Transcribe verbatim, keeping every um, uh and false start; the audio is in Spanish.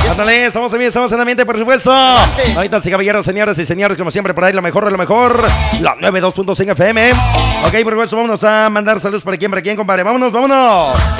Ándale, estamos en estamos en ambiente, por supuesto. Ahorita sí, caballeros, señores y señores, como siempre, por ahí lo mejor de lo mejor. La noventa y dos punto cinco F M. Ok, por supuesto, vámonos a mandar saludos para quién, para quién, compadre. Vámonos, vámonos.